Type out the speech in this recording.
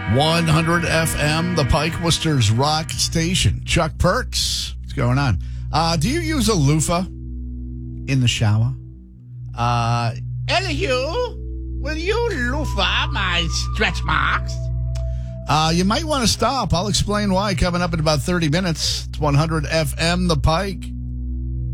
100 FM, the Pike Worcester's rock station. Chuck Perks, what's going on? Do you use a loofah in the shower? Elihu, will you loofah my stretch marks? You might want to stop. I'll explain why coming up in about 30 minutes. It's 100 FM, the Pike.